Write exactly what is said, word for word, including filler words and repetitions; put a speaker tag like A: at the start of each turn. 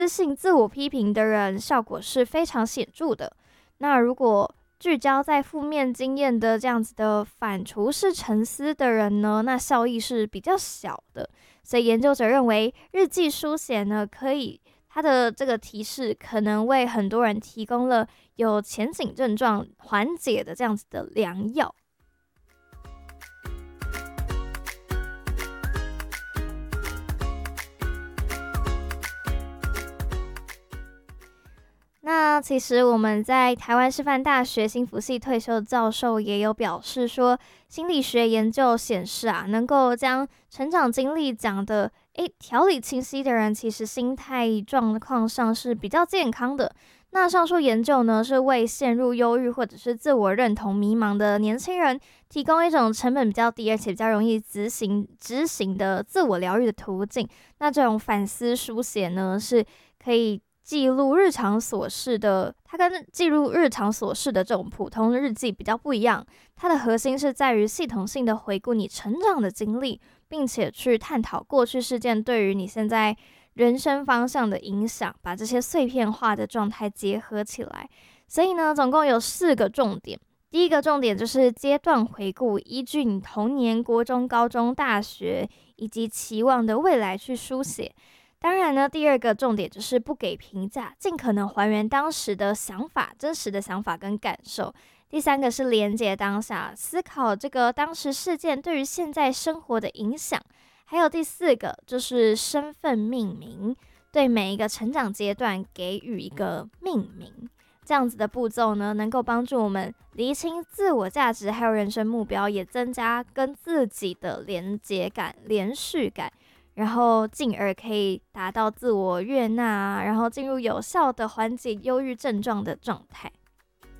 A: 自信、自我批评的人，效果是非常显著的。那如果聚焦在负面经验的这样子的反刍式沉思的人呢，那效益是比较小的。所以研究者认为，日记书写呢，可以它的这个提示可能为很多人提供了有前景症状缓解的这样子的良药。那其实我们在台湾师范大学心辅系退休的教授也有表示说，心理学研究显示啊，能够将成长经历讲的诶条理清晰的人，其实心态状况上是比较健康的。那上述研究呢，是为陷入忧郁或者是自我认同迷茫的年轻人提供一种成本比较低，而且比较容易执行执行的自我疗愈的途径。那这种反思书写呢，是可以记录日常琐事的，它跟记录日常琐事的这种普通日记比较不一样。它的核心是在于系统性的回顾你成长的经历，并且去探讨过去事件对于你现在人生方向的影响，把这些碎片化的状态结合起来。所以呢，总共有四个重点。第一个重点就是阶段回顾，依据你童年、国中、高中、大学以及期望的未来去书写。当然呢，第二个重点就是不给评价，尽可能还原当时的想法、真实的想法跟感受。第三个是连结当下，思考这个当时事件对于现在生活的影响。还有第四个就是身份命名，对每一个成长阶段给予一个命名。这样子的步骤呢，能够帮助我们厘清自我价值还有人生目标，也增加跟自己的连结感、连续感。然后进而可以达到自我悦纳，然后进入有效的缓解忧郁症状的状态。